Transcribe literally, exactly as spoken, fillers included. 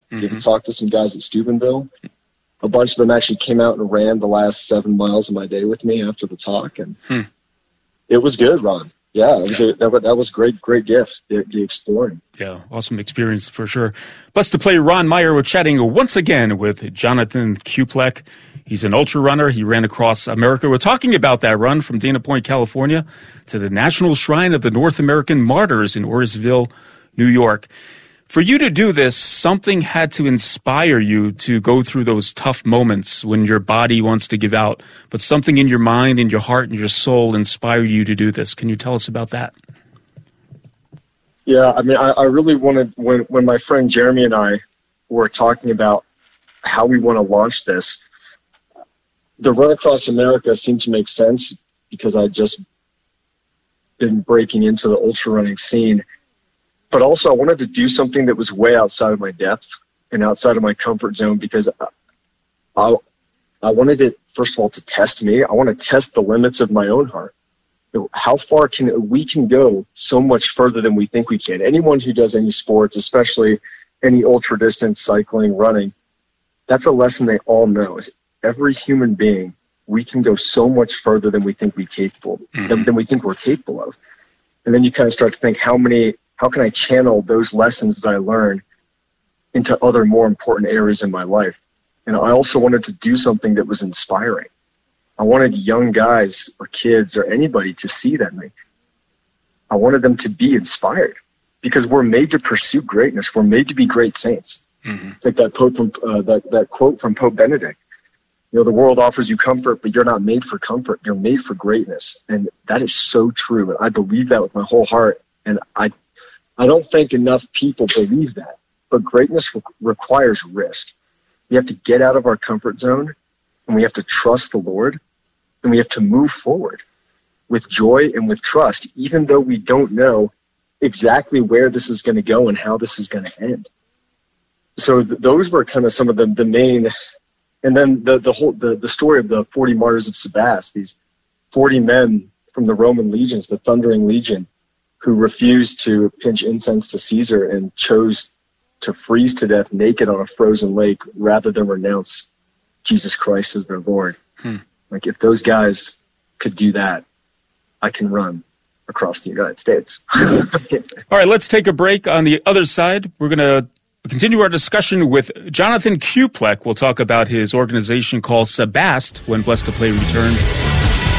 Mm-hmm. You can talk to some guys at Steubenville. A bunch of them actually came out and ran the last seven miles of my day with me after the talk, and hmm. it was good, Ron. Yeah, it was a, that, that was great, great gift, the, the exploring. Yeah, awesome experience for sure. Blessed to play Ron Meyer. We're chatting once again with Jonathan Kuplek. He's an ultra runner. He ran across America. We're talking about that run from Dana Point, California, to the National Shrine of the North American Martyrs in Orisville, New York. For you to do this, something had to inspire you to go through those tough moments when your body wants to give out, but something in your mind, in your heart, and your soul inspired you to do this. Can you tell us about that? Yeah, I mean, I, I really wanted, when, when my friend Jeremy and I were talking about how we want to launch this, the Run Across America seemed to make sense because I'd just been breaking into the ultra running scene. But also I wanted to do something that was way outside of my depth and outside of my comfort zone because I, I, I wanted it, first of all, to test me. I want to test the limits of my own heart. How far can we can go so much further than we think we can. Anyone who does any sports, especially any ultra distance, cycling, running, that's a lesson they all know. Is every human being, we can go so much further than we think we capable mm-hmm. than, than we think we're capable of. And then you kind of start to think, how many How can I channel those lessons that I learned into other more important areas in my life? And I also wanted to do something that was inspiring. I wanted young guys or kids or anybody to see that. I wanted them to be inspired because we're made to pursue greatness. We're made to be great saints. Mm-hmm. It's like that, Pope from, uh, that, that quote from Pope Benedict. You know, the world offers you comfort, but you're not made for comfort. You're made for greatness. And that is so true. And I believe that with my whole heart. And I I don't think enough people believe that, but greatness re- requires risk. We have to get out of our comfort zone, and we have to trust the Lord, and we have to move forward with joy and with trust, even though we don't know exactly where this is going to go and how this is going to end. So th- those were kind of some of the, the main, and then the the whole the, the story of the forty martyrs of Sebaste, these forty men from the Roman legions, the Thundering Legion, who refused to pinch incense to Caesar and chose to freeze to death naked on a frozen lake rather than renounce Jesus Christ as their Lord. Hmm. Like, if those guys could do that, I can run across the United States. All right, let's take a break. On the other side, we're going to continue our discussion with Jonathan Kuplek. We'll talk about his organization called Sebaste when Blessed to Play returns.